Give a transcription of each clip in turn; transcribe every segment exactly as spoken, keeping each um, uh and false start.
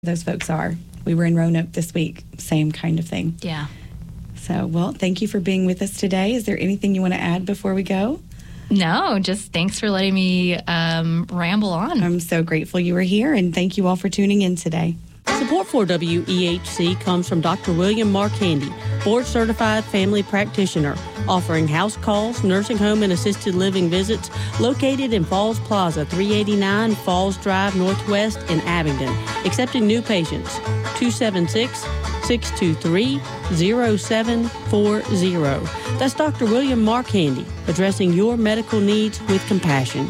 those folks are. We were in Roanoke this week, same kind of thing. Yeah. So, well, thank you for being with us today. Is there anything you want to add before we go? No, just thanks for letting me um, ramble on. I'm so grateful you were here, and thank you all for tuning in today. Support for W E H C comes from Doctor William Marcandy, board-certified family practitioner, offering house calls, nursing home, and assisted living visits, located in Falls Plaza, three eighty-nine Falls Drive Northwest in Abingdon, accepting new patients, two seven six, six two three, zero seven four zero. That's Doctor William Marcandy, addressing your medical needs with compassion.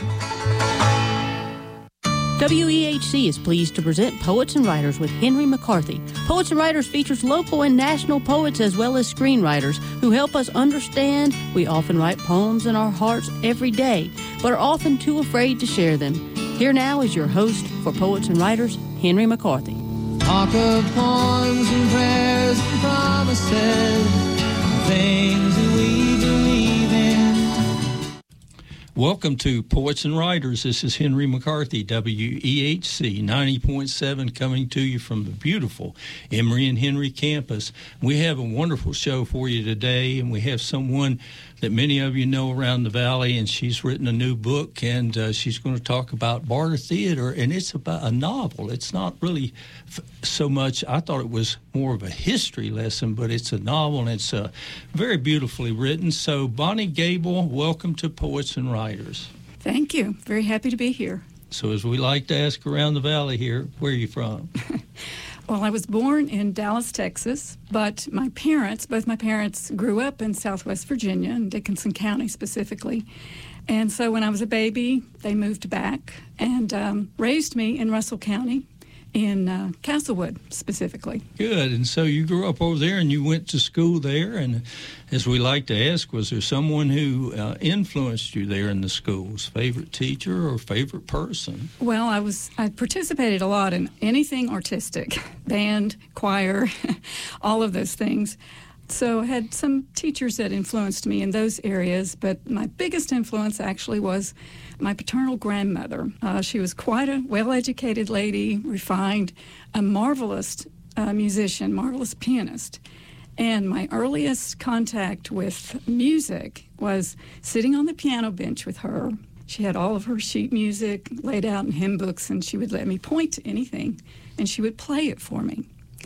W E H C is pleased to present Poets and Writers with Henry McCarthy. Poets and Writers features local and national poets as well as screenwriters who help us understand we often write poems in our hearts every day, but are often too afraid to share them. Here now is your host for Poets and Writers, Henry McCarthy. Talk of poems and prayers and promises, things that we believe in. Welcome to Poets and Writers. This is Henry McCarthy, W E H C ninety point seven, coming to you from the beautiful Emory and Henry campus. We have a wonderful show for you today, and we have someone that many of you know around the valley, and she's written a new book, and uh, she's going to talk about barter theater, and it's about a novel. It's not really f- so much, I thought it was more of a history lesson, but it's a novel, and it's uh, very beautifully written. So, Bonnie Gable, welcome to Poets and Writers. Thank you. Very happy to be here. So, as we like to ask around the valley here, where are you from? Well, I was born in Dallas, Texas, but my parents, both my parents grew up in Southwest Virginia, in Dickinson County specifically. And so when I was a baby, they moved back and um, raised me in Russell County, in uh, Castlewood specifically. Good. And so you grew up over there and you went to school there. And as we like to ask, was there someone who uh, influenced you there in the schools? Favorite teacher or favorite person? Well, I was I participated a lot in anything artistic, band, choir, all of those things. So I had some teachers that influenced me in those areas, but my biggest influence actually was my paternal grandmother. Uh, she was quite a well-educated lady, refined, a marvelous uh, musician, marvelous pianist. And my earliest contact with music was sitting on the piano bench with her. She had all of her sheet music laid out in hymn books, and she would let me point to anything, and she would play it for me.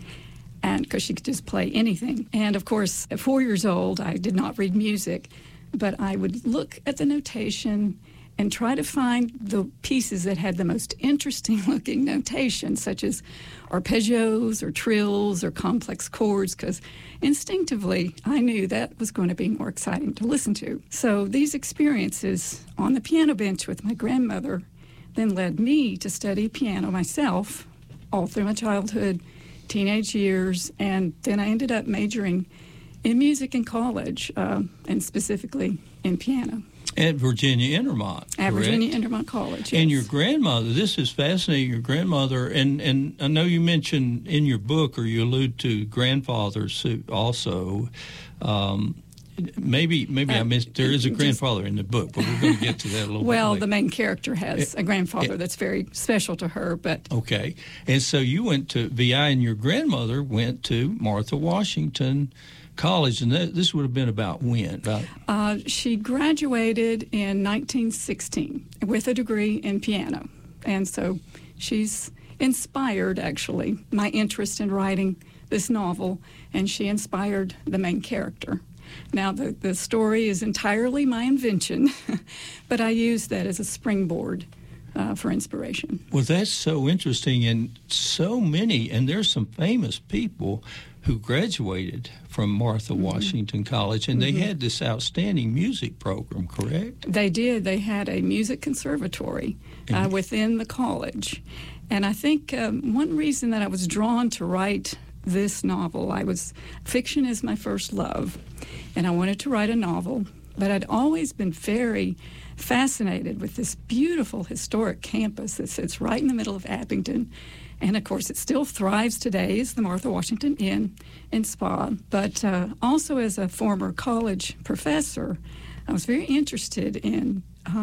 And because she could just play anything. And of course, at four years old, I did not read music, but I would look at the notation and try to find the pieces that had the most interesting looking notation, such as arpeggios or trills or complex chords, because instinctively I knew that was going to be more exciting to listen to. So these experiences on the piano bench with my grandmother then led me to study piano myself all through my childhood, teenage years, and then I ended up majoring in music in college, uh, and specifically in piano. At Virginia Intermont, At correct? Virginia Intermont College, yes. And your grandmother, this is fascinating, your grandmother, and, and I know you mentioned in your book, or you allude to grandfathers also. Um, maybe maybe uh, I missed, there is a grandfather just, in the book, but we're going to get to that a little well, bit later. The main character has a grandfather it, that's very special to her, but... Okay. And so you went to, V I and your grandmother went to Martha Washington College, and that, this would have been about when? About uh, she graduated in nineteen sixteen with a degree in piano, and so she's inspired, actually, my interest in writing this novel, and she inspired the main character. Now, the, the story is entirely my invention, but I use that as a springboard uh, for inspiration. Well, that's so interesting, and so many, and there's some famous people who graduated from Martha mm-hmm. Washington College, and mm-hmm. they had this outstanding music program, correct? They did. They had a music conservatory uh, within the college. And I think um, one reason that I was drawn to write this novel, I was, fiction is my first love, and I wanted to write a novel, but I'd always been very fascinated with this beautiful historic campus that sits right in the middle of Abingdon. And, of course, it still thrives today as the Martha Washington Inn in Spa. But uh, also as a former college professor, I was very interested in um,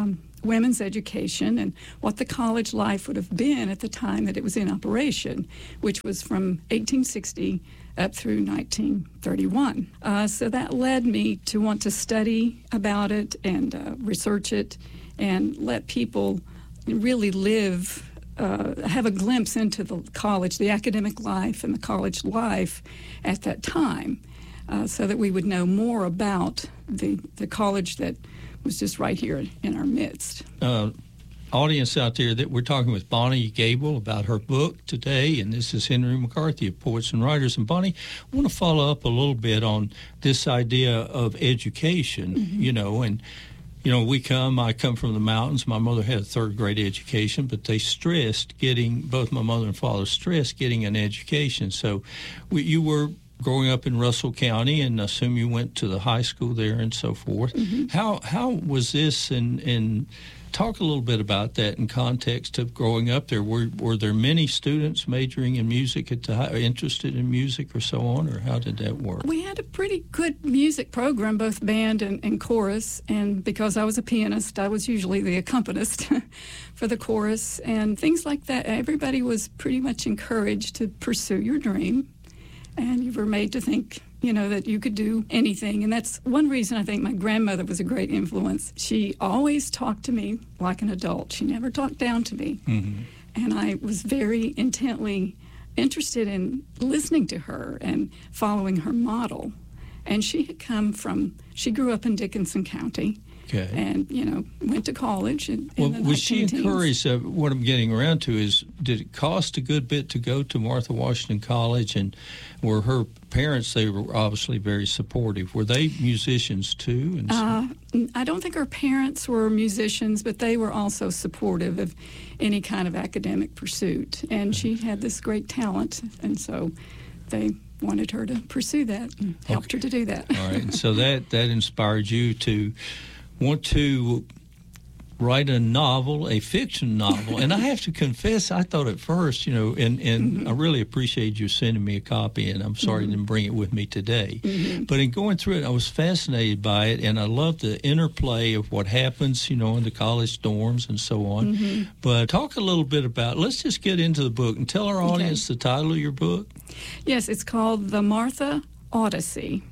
women's education and what the college life would have been at the time that it was in operation, which was from eighteen sixty up through nineteen thirty-one. Uh, so that led me to want to study about it and uh, research it and let people really live, uh, have a glimpse into the college, the academic life and the college life at that time, uh, so that we would know more about the, the college that was just right here in our midst. Uh, audience out there, that we're talking with Bonnie Gable about her book today, and this is Henry McCarthy of Poets and Writers. And Bonnie, I want to follow up a little bit on this idea of education, mm-hmm. you know, and you know, we come, I come from the mountains. My mother had a third grade education, but they stressed getting, both my mother and father stressed getting an education. So we, you were growing up in Russell County, and I assume you went to the high school there and so forth. Mm-hmm. How how was this, and, and talk a little bit about that in context of growing up there. Were were there many students majoring in music, at the high, interested in music or so on, or how did that work? We had a pretty good music program, both band and, and chorus, and because I was a pianist, I was usually the accompanist for the chorus and things like that. Everybody was pretty much encouraged to pursue your dream, and you were made to think, you know, that you could do anything. And that's one reason I think my grandmother was a great influence. She always talked to me like an adult. She never talked down to me. Mm-hmm. And I was very intently interested in listening to her and following her model. And she had come from, she grew up in Dickinson County. Okay. And, you know, went to college. In, well, in the was she nineteen teens. encouraged? Uh, what I'm getting around to is, did it cost a good bit to go to Martha Washington College? And were her parents, they were obviously very supportive. Were they musicians too? And so? uh, I don't think her parents were musicians, but they were also supportive of any kind of academic pursuit. And she had this great talent, and so they wanted her to pursue that and helped okay. her to do that. All right. And so that, that inspired you to want to write a novel, a fiction novel. And I have to confess, I thought at first, you know, and, and mm-hmm. I really appreciate you sending me a copy, and I'm sorry mm-hmm. I didn't bring it with me today. Mm-hmm. But in going through it, I was fascinated by it, and I love the interplay of what happens, you know, in the college dorms and so on. Mm-hmm. But talk a little bit about, let's just get into the book and tell our audience okay. the title of your book. Yes, it's called The Martha Odyssey.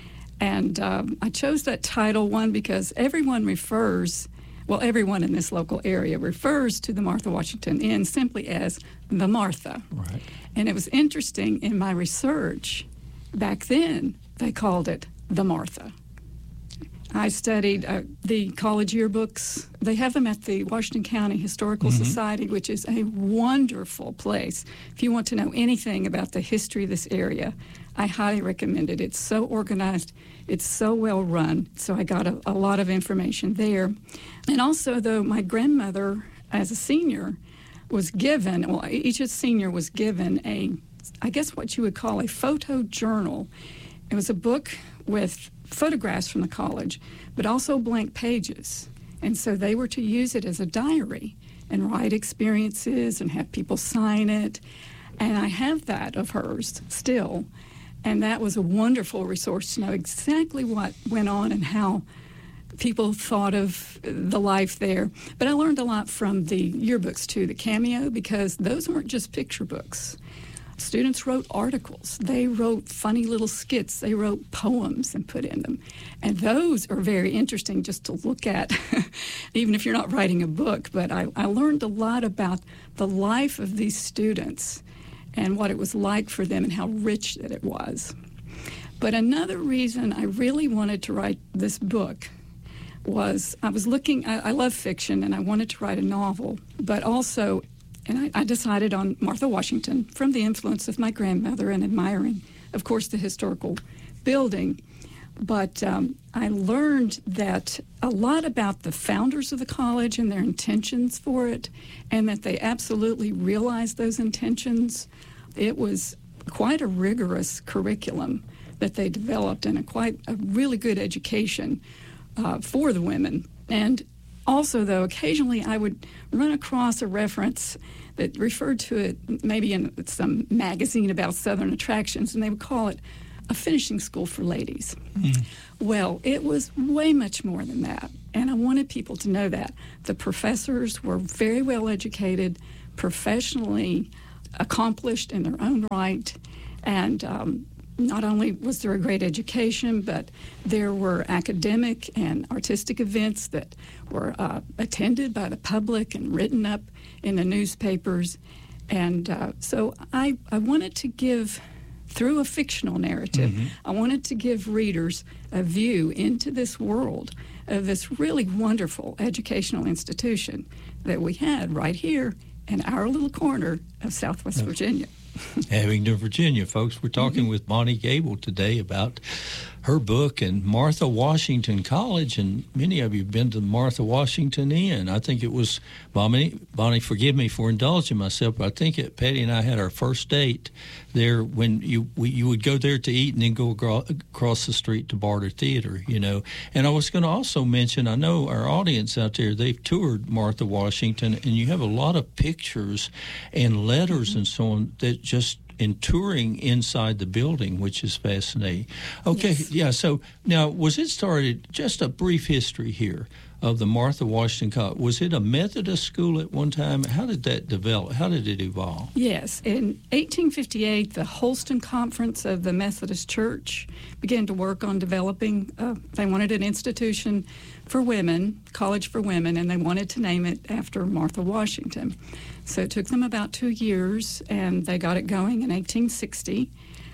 And um, I chose that title, one, because everyone refers, well, everyone in this local area refers to the Martha Washington Inn simply as the Martha. Right. And it was interesting in my research, back then, they called it the Martha. I studied uh, the college yearbooks. They have them at the Washington County Historical mm-hmm. Society, which is a wonderful place. If you want to know anything about the history of this area, I highly recommend it. It's so organized. It's so well run. So I got a, a lot of information there. And also, though, my grandmother, as a senior, was given, well, each senior was given a, I guess what you would call a photo journal. It was a book with photographs from the college, but also blank pages. And so they were to use it as a diary and write experiences and have people sign it. And I have that of hers still. And that was a wonderful resource to know exactly what went on and how people thought of the life there. But I learned a lot from the yearbooks, too, the Cameo, because those weren't just picture books. Students wrote articles. They wrote funny little skits. They wrote poems and put in them. And those are very interesting just to look at, even if you're not writing a book. But I, I learned a lot about the life of these students and what it was like for them and how rich that it was. But another reason I really wanted to write this book was I was looking, I, I love fiction, and I wanted to write a novel, but also, and I, I decided on Martha Washington from the influence of my grandmother and admiring, of course, the historical building. But um, I learned that a lot about the founders of the college and their intentions for it, and that they absolutely realized those intentions. It was quite a rigorous curriculum that they developed, and a quite a really good education uh, for the women. And also, though, occasionally I would run across a reference that referred to it maybe in some magazine about Southern attractions, and they would call it a finishing school for ladies. Mm. Well, it was way much more than that. And I wanted people to know that. The professors were very well educated, professionally accomplished in their own right, and um, not only was there a great education, but there were academic and artistic events that were uh, attended by the public and written up in the newspapers. And uh, so I, I wanted to give, through a fictional narrative, mm-hmm. I wanted to give readers a view into this world of this really wonderful educational institution that we had right here in our little corner of Southwest Virginia. Abingdon, Virginia, folks. We're talking mm-hmm. with Bonnie Gable today about her book and Martha Washington College, and many of you have been to Martha Washington Inn. I think it was, Bonnie, Bonnie, forgive me for indulging myself, but I think it, Patty and I had our first date there when you we, you would go there to eat and then go across the street to Barter Theater, you know. And I was going to also mention, I know our audience out there, they've toured Martha Washington, and you have a lot of pictures and letters mm-hmm. and so on that just in touring inside the building, which is fascinating. Okay, yes. yeah, so now, was it started, just a brief history here of the Martha Washington College. Was it a Methodist school at one time? How did that develop? How did it evolve? Yes. In eighteen fifty-eight, the Holston Conference of the Methodist Church began to work on developing, uh, they wanted an institution for women, college for women, and they wanted to name it after Martha Washington. So it took them about two years, and they got it going in eighteen sixty.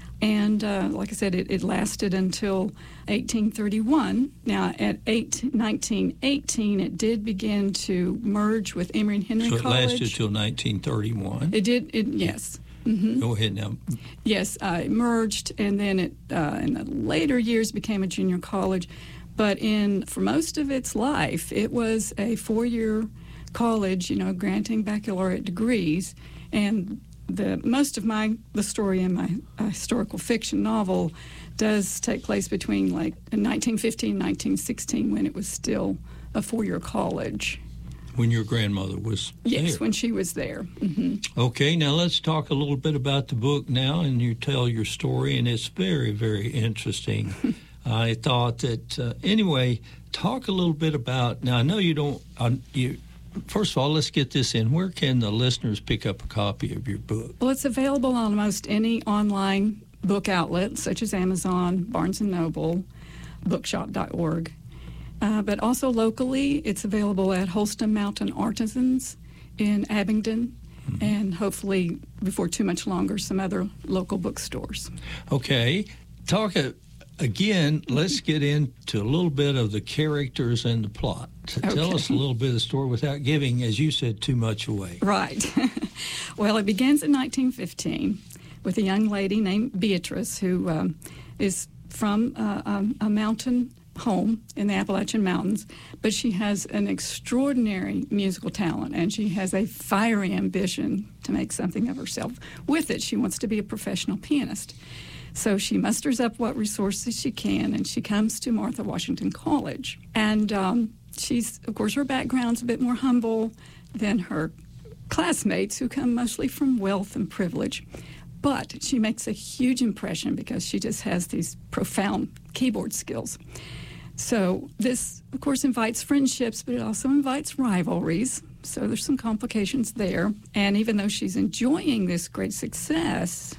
And uh, like I said, it, it lasted until eighteen thirty-one. Now, at eight, nineteen eighteen, it did begin to merge with Emory and Henry College. So it College. lasted till nineteen thirty-one? It did, it, yes. Mm-hmm. Go ahead now. Yes, uh, it merged, and then it, uh, in the later years, became a junior college. But in for most of its life, it was a four-year college, you know, granting baccalaureate degrees. And the most of my the story in my uh, historical fiction novel does take place between like nineteen fifteen, nineteen sixteen, when it was still a four-year college. When your grandmother was yes, there. when she was there. Mm-hmm. Okay, now let's talk a little bit about the book now, and you tell your story, and it's very, very interesting. I thought that, uh, anyway, talk a little bit about, now I know you don't, uh, you. First of all, let's get this in. Where can the listeners pick up a copy of your book? Well, it's available on almost any online book outlet, such as Amazon, Barnes and Noble, bookshop dot org. Uh, but also locally, it's available at Holston Mountain Artisans in Abingdon, mm-hmm. and hopefully, before too much longer, some other local bookstores. Okay. Talk a, again, let's get into a little bit of the characters and the plot. Okay. Tell us a little bit of the story without giving, as you said, too much away. Right. Well, it begins in nineteen fifteen with a young lady named Beatrice who um, is from uh, um, a mountain home in the Appalachian Mountains, but she has an extraordinary musical talent, and she has a fiery ambition to make something of herself. With it, she wants to be a professional pianist. So she musters up what resources she can, and she comes to Martha Washington College. And um, she's, of course, her background's a bit more humble than her classmates, who come mostly from wealth and privilege. But she makes a huge impression because she just has these profound keyboard skills. So this, of course, invites friendships, but it also invites rivalries. So there's some complications there. And even though she's enjoying this great success,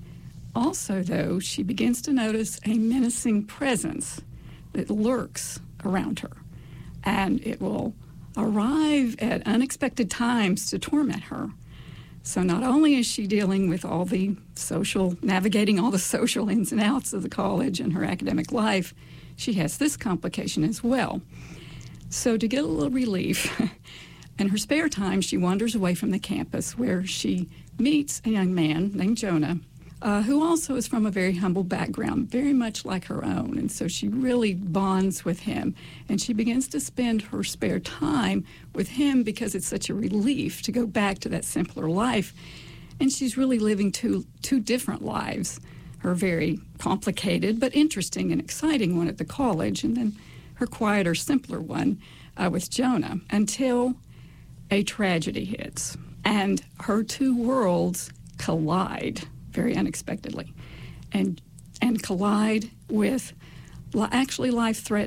also, though, she begins to notice a menacing presence that lurks around her. And it will arrive at unexpected times to torment her. So not only is she dealing with all the social, navigating all the social ins and outs of the college and her academic life, she has this complication as well. So to get a little relief, in her spare time, she wanders away from the campus where she meets a young man named Jonah, uh, who also is from a very humble background, very much like her own. And so she really bonds with him. And she begins to spend her spare time with him because it's such a relief to go back to that simpler life. And she's really living two, two different lives. Her very complicated but interesting and exciting one at the college, and then her quieter, simpler one uh, with Jonah, until a tragedy hits. And her two worlds collide very unexpectedly, and and collide with li- actually life-threatening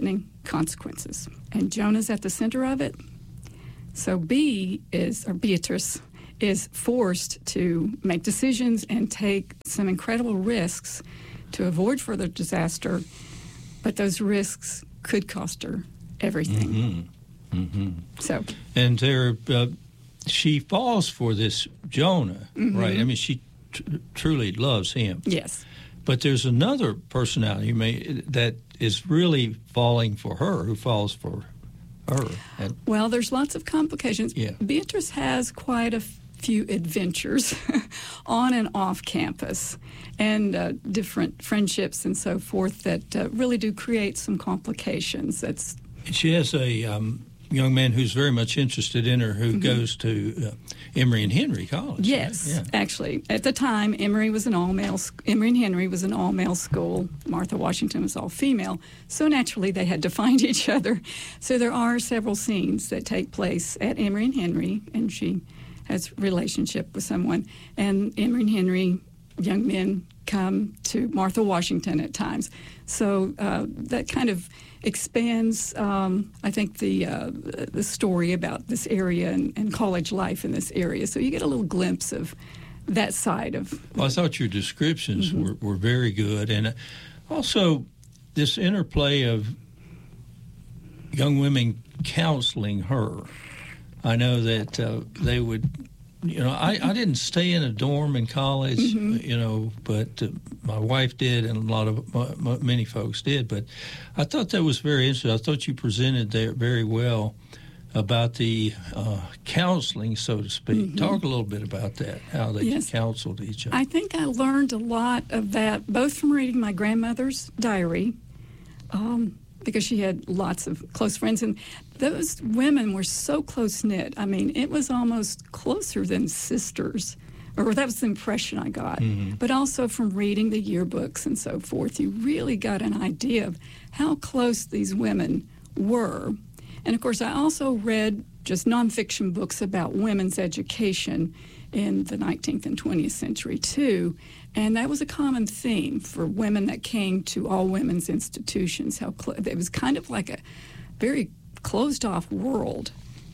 consequences. And Jonah's at the center of it. So B is, or Beatrice, is forced to make decisions and take some incredible risks to avoid further disaster, but those risks could cost her everything. Mm-hmm. Mm-hmm. So, and there, uh, she falls for this Jonah, mm-hmm. right? I mean, she tr- truly loves him. yes. But there's another personality may, that is really falling for her, who falls for her. And, Well, there's lots of complications. Yeah. Beatrice has quite a few adventures on and off campus, and uh, different friendships and so forth that uh, really do create some complications. That's she has a um, young man who's very much interested in her, who mm-hmm. goes to uh, Emory and Henry College. Yes, right? yeah. actually, at the time, Emory was an all-male. Emory and Henry was an all-male school. Martha Washington was all-female. So naturally, they had to find each other. So there are several scenes that take place at Emory and Henry, and she has relationship with someone, and Emory and Henry young men come to Martha Washington at times. So uh, that kind of expands, um, I think, the uh, the story about this area and, and college life in this area. So you get a little glimpse of that side of. Well, I thought your descriptions mm-hmm. were, were very good, and uh, also this interplay of young women counseling her. I know that uh, they would, you know, I, I didn't stay in a dorm in college, mm-hmm. you know, but uh, my wife did, and a lot of uh, many folks did. But I thought that was very interesting. I thought you presented there very well about the uh, counseling, so to speak. Mm-hmm. Talk a little bit about that, how they yes. counseled each other. I think I learned a lot of that, both from reading my grandmother's diary, um, because she had lots of close friends, and those women were so close-knit. I mean, it was almost closer than sisters, or that was the impression I got. Mm-hmm. But also from reading the yearbooks and so forth, you really got an idea of how close these women were. And, of course, I also read just nonfiction books about women's education in the nineteenth and twentieth century, too. And that was a common theme for women that came to all women's institutions. How cl- it was kind of like a very closed-off world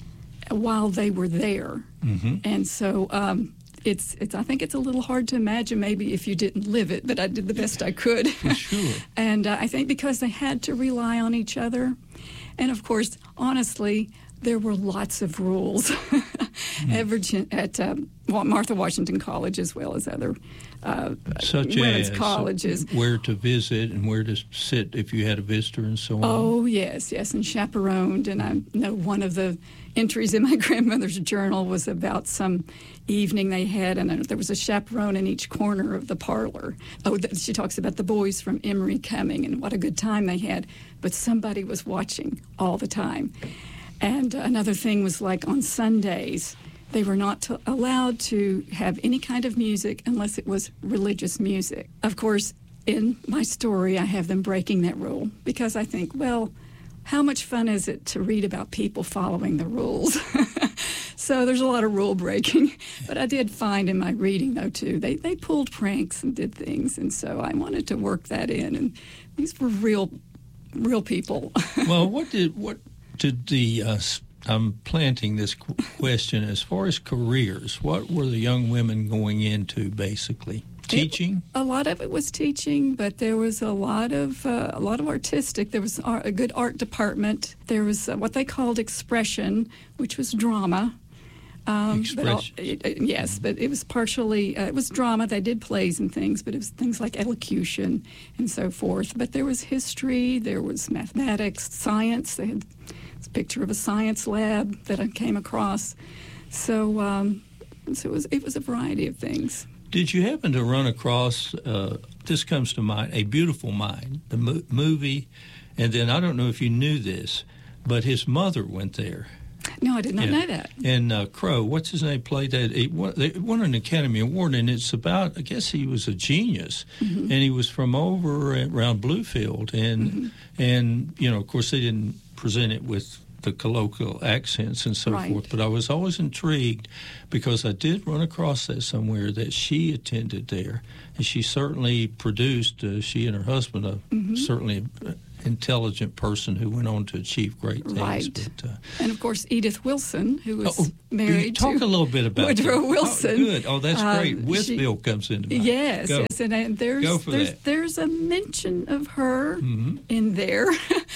while they were there. Mm-hmm. And so um, it's, it's, I think it's a little hard to imagine maybe if you didn't live it, but I did the best I could. For sure. And uh, I think because they had to rely on each other. And, of course, honestly, there were lots of rules mm. at, Virginia, at um, Martha Washington College as well as other uh, Such women's as colleges. Where to visit and where to sit if you had a visitor and so on. Oh, yes, yes, and chaperoned. And I know one of the entries in my grandmother's journal was about some evening they had, and there was a chaperone in each corner of the parlor. Oh, she talks about the boys from Emory coming and what a good time they had, but somebody was watching all the time. And another thing was, like, on Sundays, they were not to, allowed to have any kind of music unless it was religious music. Of course, in my story, I have them breaking that rule because I think, well, how much fun is it to read about people following the rules? So there's a lot of rule breaking. But I did find in my reading, though, too, they, they pulled pranks and did things. And so I wanted to work that in. And these were real, real people. Well, what did... what? Did the uh, I'm planting this question as far as careers. What were the young women going into, basically? Teaching? It, a lot of it was teaching, but there was a lot of uh, a lot of artistic. There was art, a good art department. There was uh, what they called expression, which was drama. Um, Expression. But all, it, yes, but it was partially uh, it was drama. They did plays and things, but it was things like elocution and so forth. But there was history. There was mathematics, science. They had a picture of a science lab that I came across. So, um, so it was it was a variety of things. Did you happen to run across, uh, this comes to mind, A Beautiful Mind, the mo- movie, and then I don't know if you knew this, but his mother went there. No, I did not yeah. know that. And uh, Crow, what's his name, played that. He won, they won an Academy Award, and it's about, I guess he was a genius, mm-hmm. and he was from over around Bluefield. And, mm-hmm. and you know, of course, they didn't present it with the colloquial accents and so right. forth, but I was always intrigued because I did run across that somewhere that she attended there, and she certainly produced, uh, she and her husband, uh, mm-hmm. certainly intelligent person who went on to achieve great things. Right. But, uh, And of course, Edith Wilson, who was oh, married talk to a little bit about Woodrow that. Wilson. Oh, good. Oh, that's great. Um, With she- Bill comes into mind. Yes, Go. yes, and, and there's Go for there's that. there's a mention of her Mm-hmm. in there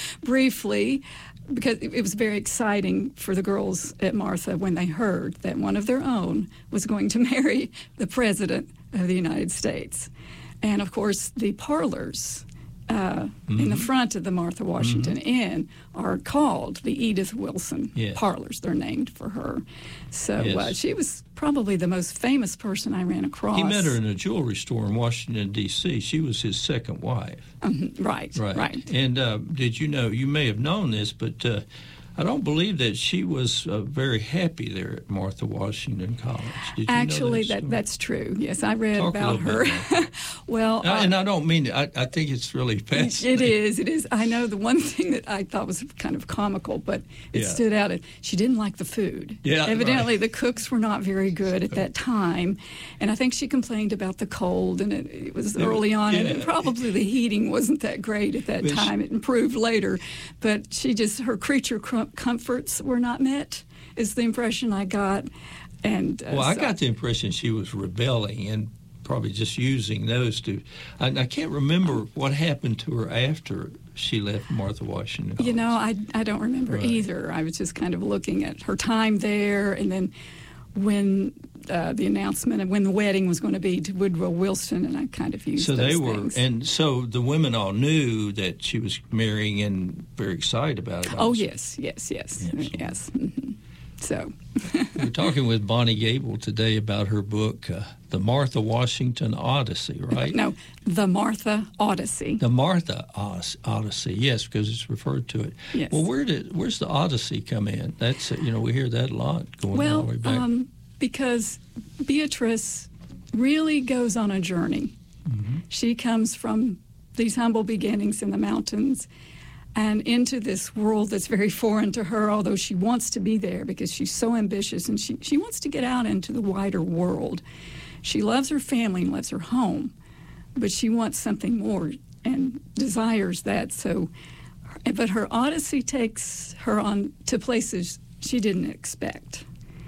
briefly, because it, it was very exciting for the girls at Martha when they heard that one of their own was going to marry the President of the United States. And of course, the parlors uh, in Mm-hmm. the front of the Martha Washington Inn are called the Edith Wilson Yes. parlors. They're named for her. So uh, Yes. she was probably the most famous person I ran across. He met her in a jewelry store in Washington, D C She was his second wife. Mhm, right, Right. right. And uh, did you know, you may have known this, but uh, I don't believe that she was uh, very happy there at Martha Washington College. Did you Actually, know that, that story? that's true. Yes, I read Talk a about little her. bit about well, Uh, uh, and I don't mean it. I, I think it's really fascinating. it is. It is. I know the one thing that I thought was kind of comical, but it Yeah. stood out. She didn't like the food. Yeah, Evidently, right. the cooks were not very good at that time, and I think she complained about the cold, and it, it was It- early on, and yeah. it, probably the heating wasn't that great at that But she- time. It improved later, but she just her creature crum- comforts were not met. Is the impression I got, and uh, Well, I so- got the impression she was rebelling and probably just using those to. I, I can't remember what happened to her after she left Martha Washington College. You know, I, I don't remember Right. either. I was just kind of looking at her time there, and then when uh, the announcement of when the wedding was going to be to Woodrow Wilson, and I kind of used So those they were, things. and so the women all knew that she was marrying and very excited about it. Oh, also. yes, yes, yes, Yes. yes. hmm So, We're talking with Bonnie Gable today about her book, uh, The Martha Washington Odyssey, right? no, the Martha Odyssey. The Martha Os- Odyssey, yes, because it's referred to it. Yes. Well, where did where's the Odyssey come in? That's uh, you know we hear that a lot going all Well, the way back. um, because Beatrice really goes on a journey. Mm-hmm. She comes from these humble beginnings in the mountains and into this world that's very foreign to her, although she wants to be there because she's so ambitious and she, she wants to get out into the wider world. She loves her family and loves her home, but she wants something more and desires that. So, but her odyssey takes her on to places she didn't expect.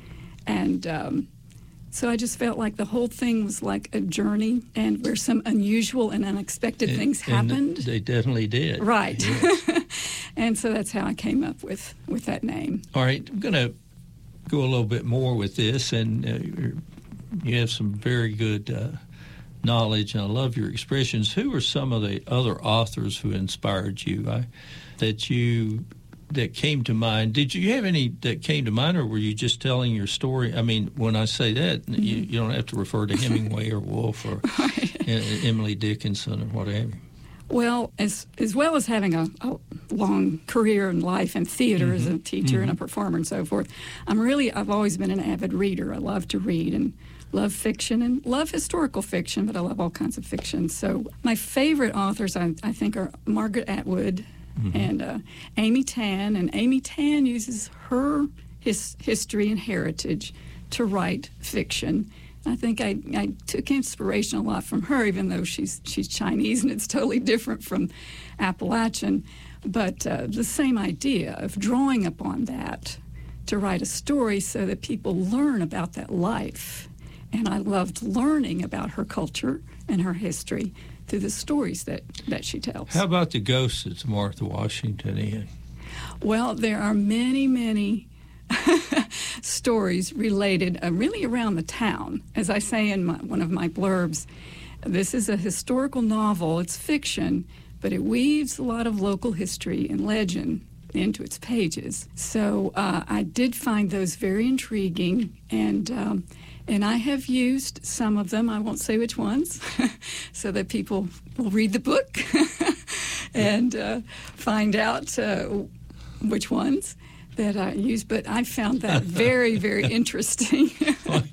And um, so I just felt like the whole thing was like a journey, and where some unusual and unexpected And- things and happened. they definitely did. Right. Yeah. And so that's how I came up with, with that name. All right, I'm going to go a little bit more with this, and uh, you're- you have some very good uh, knowledge, and I love your expressions. Who are some of the other authors who inspired you I, that you that came to mind? Did you have any that came to mind, or were you just telling your story? I mean, when I say that, Mm-hmm. you, you don't have to refer to Hemingway or Woolf or Right. uh, Emily Dickinson or whatever. Well, as as well as having a, a long career in life and theater as a teacher and a performer and so forth, I'm really I've always been an avid reader. I love to read and love fiction and love historical fiction, but I love all kinds of fiction. So my favorite authors, I, I think, are Margaret Atwood and uh, Amy Tan. And Amy Tan uses her his history and heritage to write fiction. I think I, I took inspiration a lot from her, even though she's she's Chinese and it's totally different from Appalachian. But uh, the same idea of drawing upon that to write a story so that people learn about that life. And I loved learning about her culture and her history through the stories that, that she tells. How about the ghosts that's Martha Washington in? Well, there are many, many stories related uh, really around the town. As I say in my, one of my blurbs, this is a historical novel. It's fiction, but it weaves a lot of local history and legend into its pages. So uh, I did find those very intriguing, and um, and I have used some of them. I won't say which ones, so that people will read the book and uh, find out uh, which ones that I use. But I found that very, very interesting. Well,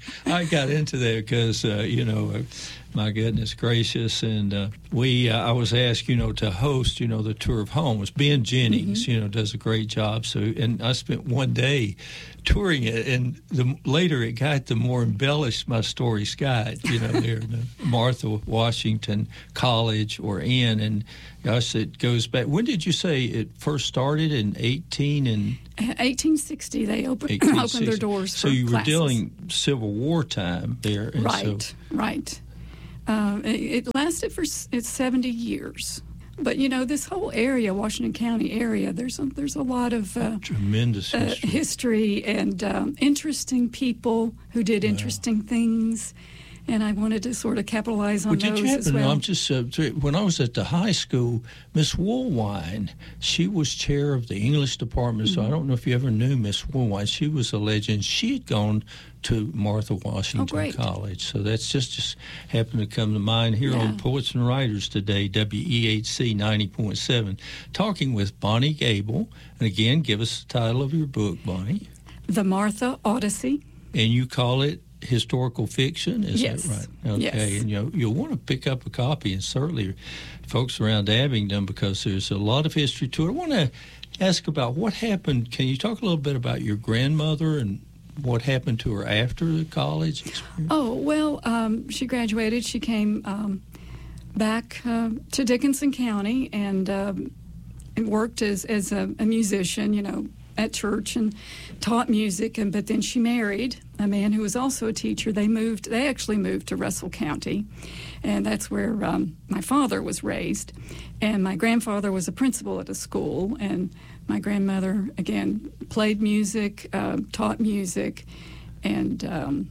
I got into that because, uh, you know, uh, my goodness gracious. And uh, we, uh, I was asked, you know, to host, you know, the tour of homes. Ben Jennings, mm-hmm. you know, does a great job. So, and I spent one day touring it. And the later it got, the more embellished my stories got, you know, there in the Martha Washington College or in. And gosh, it goes back. When did you say it first started? In eighteen and eighteen sixty, they opened, opened their doors so for you were classes. Dealing Civil War time there. And right, so, right. Uh, it, it lasted for it's seventy years. But, you know, this whole area, Washington County area, there's a, there's a lot of uh, tremendous history. Uh, history and um, interesting people who did interesting wow. things. And I wanted to sort of capitalize on well, those did you happen, as well. I'm just uh, when I was at the high school, Miss Woolwine, she was chair of the English department. Mm-hmm. So I don't know if you ever knew Miss Woolwine. She was a legend. She had gone to Martha Washington oh, College. So that's just, just happened to come to mind here yeah. on Poets and Writers today, W E H C ninety point seven, talking with Bonnie Gable. And again, give us the title of your book, Bonnie. The Martha Odyssey. And you call it historical fiction, is yes. that right? Okay, yes. and you'll, you'll want to pick up a copy, and certainly folks around Abingdon, because there's a lot of history to it. I want to ask about what happened. Can you talk a little bit about your grandmother and what happened to her after the college experience? Oh, well, um, she graduated. She came um, back uh, to Dickinson County and, um, and worked as, as a, a musician, you know, at church and taught music, and but then she married a man who was also a teacher. They moved. They actually moved to Russell County, and that's where um, my father was raised. And my grandfather was a principal at a school, and my grandmother again played music, uh, taught music, and um,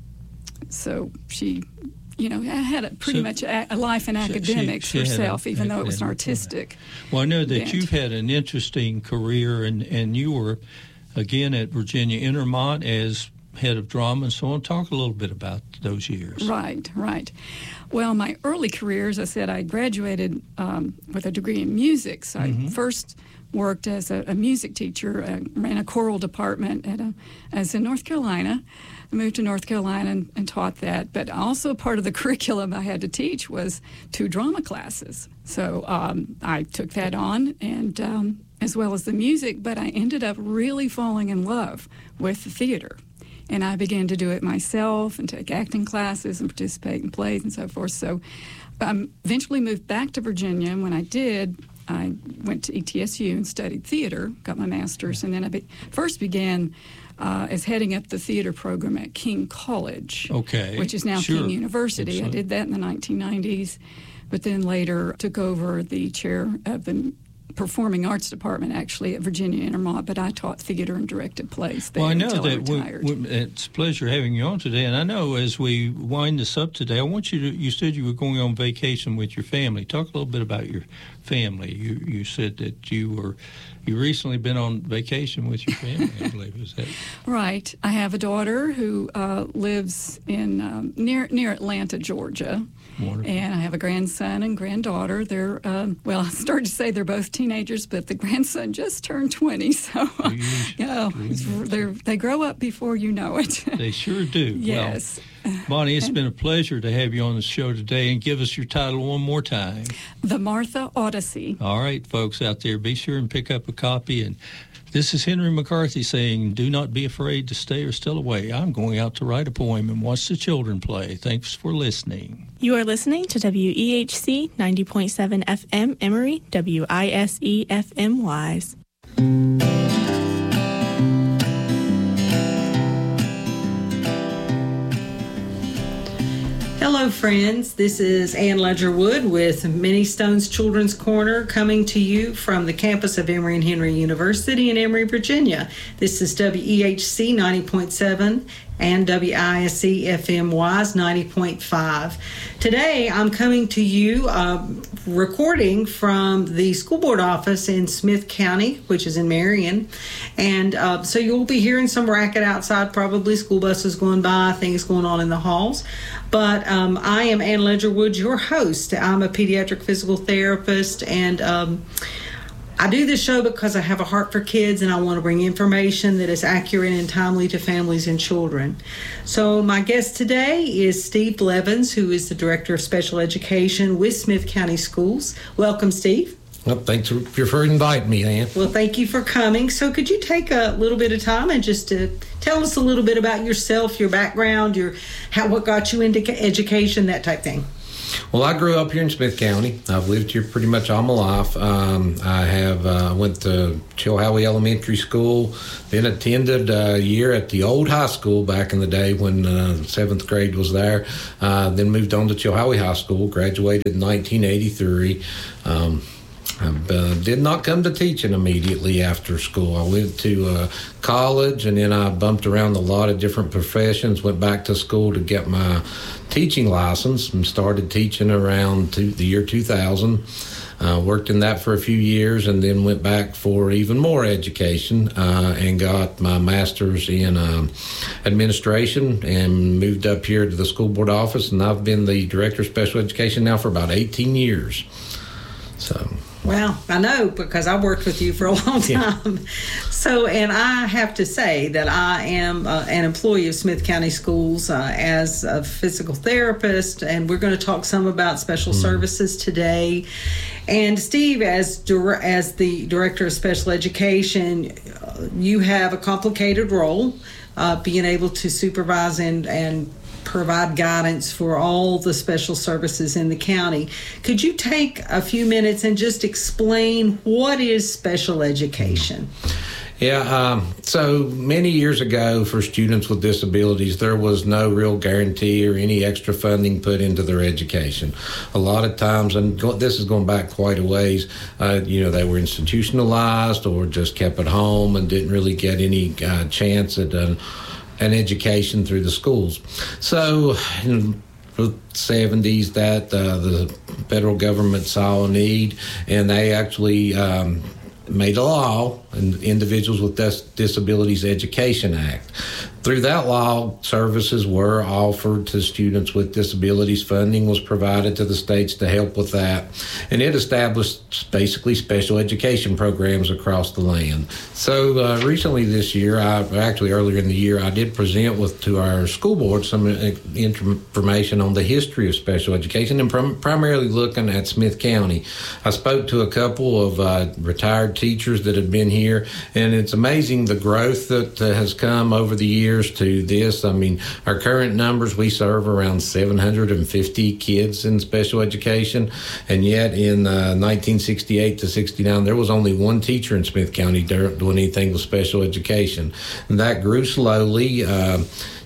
so she, you know, had a pretty so, much a, a life in academics she, she herself, a, even though it was an artistic. Well, I know that bent. You've had an interesting career, and, and you were, again, at Virginia Intermont as head of drama and so on. Talk a little bit about those years. Right, right. Well, my early career, as I said, I graduated um, with a degree in music. So mm-hmm. I first worked as a, a music teacher, uh, ran a choral department at a, as in North Carolina. I moved to North Carolina and, and taught that, but also part of the curriculum I had to teach was two drama classes. So um, I took that on, and um, as well as the music, but I ended up really falling in love with the theater. And I began to do it myself and take acting classes and participate in plays and so forth. So I um, eventually moved back to Virginia, and when I did, I went to E T S U and studied theater, got my master's, and then I be- first began uh, as heading up the theater program at King College, okay, which is now sure. King University. Absolutely. I did that in the nineteen nineties, but then later took over the chair of the Performing Arts Department, actually, at Virginia Intermont, but I taught theater and directed plays there well, I know until that I retired. We, we, it's a pleasure having you on today, and I know as we wind this up today, I want you to, you said you were going on vacation with your family. Talk a little bit about your family. You you said that you were, you recently been on vacation with your family, I believe. Is that right? I have a daughter who uh, lives in um, near near Atlanta, Georgia. Wonderful. And I have a grandson and granddaughter. They're, um, well, I started to say they're both teenagers, but the grandson just turned twenty, so you know, they're, they grow up before you know it. They sure do. Yes. Well, Bonnie, it's and, been a pleasure to have you on the show today, and give us your title one more time. The Martha Odyssey. All right, folks out there, be sure and pick up a copy. And this is Henry McCarthy saying, do not be afraid to stay or still away. I'm going out to write a poem and watch the children play. Thanks for listening. You are listening to W E H C ninety point seven F M Emory, W I S E F M Wise. Hello, friends. This is Ann Ledgerwood with Minnie Stone's Children's Corner, coming to you from the campus of Emory and Henry University in Emory, Virginia. This is W E H C ninety point seven and W I S E F M Wise ninety point five. Today, I'm coming to you uh, recording from the school board office in Smith County, which is in Marion. And uh, so you'll be hearing some racket outside, probably school buses going by, things going on in the halls. But um, I am Ann Ledgerwood, your host. I'm a pediatric physical therapist, and um, I do this show because I have a heart for kids and I want to bring information that is accurate and timely to families and children. So my guest today is Steve Levens, who is the Director of Special Education with Smith County Schools. Welcome, Steve. Well, thanks for, for inviting me, Ann. Well, thank you for coming. So could you take a little bit of time and just uh, tell us a little bit about yourself, your background, your how what got you into education, that type thing? Well, I grew up here in Smith County. I've lived here pretty much all my life. Um, I have uh, went to Chilhowie Elementary School, then attended a year at the old high school back in the day when uh, seventh grade was there. Uh, then moved on to Chilhowie High School, graduated in nineteen eighty-three. Um, I uh, did not come to teaching immediately after school. I went to uh, college, and then I bumped around a lot of different professions, went back to school to get my teaching license and started teaching around two, the year two thousand. Uh, worked in that for a few years and then went back for even more education uh, and got my master's in uh, administration and moved up here to the school board office, and I've been the Director of Special Education now for about eighteen years. So... Well, I know because I worked with you for a long time. Yeah. So, and I have to say that I am uh, an employee of Smith County Schools uh, as a physical therapist, and we're going to talk some about special mm. services today. And Steve, as dir- as the Director of Special Education, uh, you have a complicated role, uh, being able to supervise and and provide guidance for all the special services in the county. Could you take a few minutes and just explain what is special education? Yeah, um, so many years ago for students with disabilities, there was no real guarantee or any extra funding put into their education. A lot of times, and go, this is going back quite a ways, uh, you know, they were institutionalized or just kept at home and didn't really get any uh, chance at an an education through the schools. So in the seventies, that uh, the federal government saw a need, and they actually um, made a law, an Individuals with Dis- Disabilities Education Act. Through that law, services were offered to students with disabilities. Funding was provided to the states to help with that. And it established basically special education programs across the land. So uh, recently this year, I, actually earlier in the year, I did present with to our school board some information on the history of special education and prim- primarily looking at Smith County. I spoke to a couple of uh, retired teachers that had been here, and it's amazing the growth that uh, has come over the years to this. I mean, our current numbers, we serve around seven hundred fifty kids in special education, and yet in uh, nineteen sixty-eight to sixty-nine, there was only one teacher in Smith County doing anything with special education. And that grew slowly uh,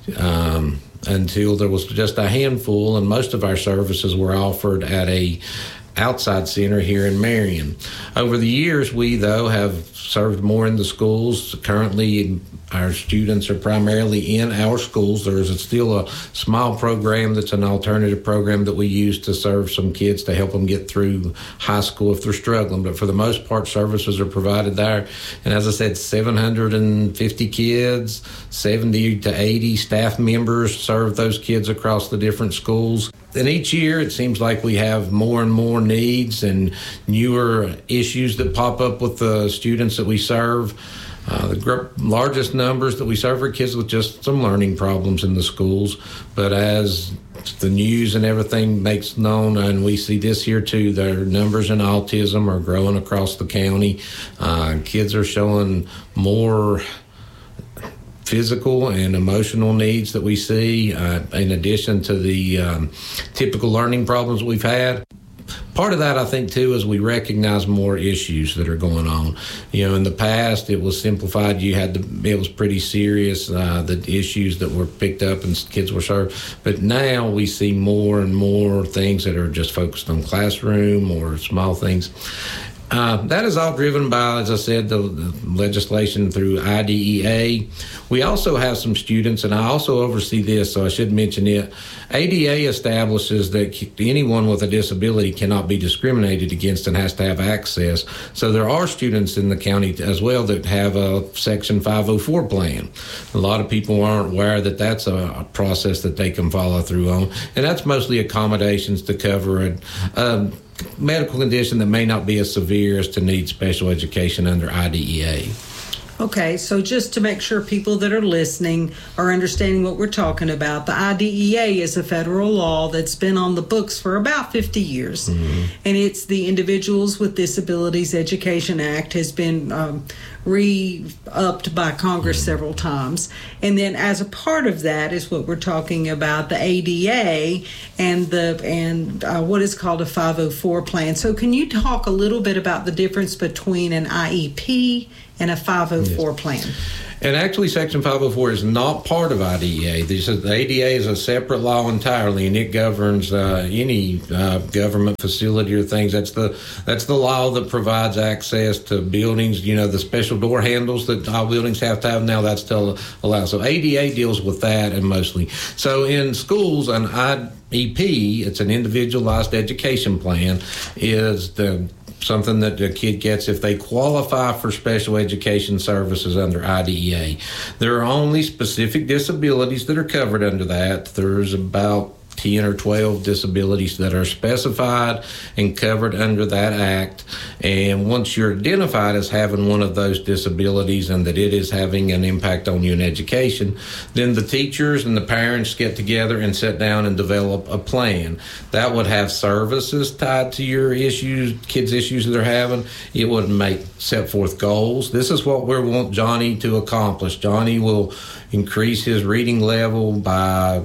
um, until there was just a handful, and most of our services were offered at a outside center here in Marion. Over the years, we, though, have served more in the schools. Currently, our students are primarily in our schools. There's still a small program that's an alternative program that we use to serve some kids to help them get through high school if they're struggling. But for the most part, services are provided there. And as I said, seven hundred fifty kids, seventy to eighty staff members serve those kids across the different schools. And each year, it seems like we have more and more needs and newer issues that pop up with the students that we serve. Uh, the gr- largest numbers that we serve are kids with just some learning problems in the schools. But as the news and everything makes known, and we see this here too, their numbers in autism are growing across the county. Uh, kids are showing more physical and emotional needs that we see, uh, in addition to the um, typical learning problems we've had. Part of that, I think, too, is we recognize more issues that are going on. You know, in the past, it was simplified. You had to, it was pretty serious, uh, the issues that were picked up and kids were served. But now we see more and more things that are just focused on classroom or small things. Uh, that is all driven by, as I said, the, the legislation through I D E A. We also have some students, and I also oversee this, so I should mention it. A D A establishes that anyone with a disability cannot be discriminated against and has to have access. So there are students in the county as well that have a Section five oh four plan. A lot of people aren't aware that that's a, a process that they can follow through on, and that's mostly accommodations to cover it. Um, medical condition that may not be as severe as to need special education under I D E A. Okay, so just to make sure people that are listening are understanding what we're talking about, the I D E A is a federal law that's been on the books for about fifty years. Mm-hmm. And it's the Individuals with Disabilities Education Act has been um, re-upped by Congress mm-hmm. several times. And then as a part of that is what we're talking about, the A D A and the and uh, what is called a five oh four plan. So can you talk a little bit about the difference between an I E P and a five oh four yes. plan? And actually, Section five oh four is not part of I D E A. This is, the A D A is a separate law entirely, and it governs uh, any uh, government facility or things. That's the that's the law that provides access to buildings. You know, the special door handles that all buildings have to have now. That's still allowed. So A D A deals with that, and mostly. So in schools, an I E P, it's an individualized education plan, is the something that the kid gets if they qualify for special education services under I D E A. There are only specific disabilities that are covered under that. There's about ten or twelve disabilities that are specified and covered under that act. And once you're identified as having one of those disabilities and that it is having an impact on you in education, then the teachers and the parents get together and sit down and develop a plan. That would have services tied to your issues, kids' issues that they're having. It would make set forth goals. This is what we want Johnny to accomplish. Johnny will increase his reading level by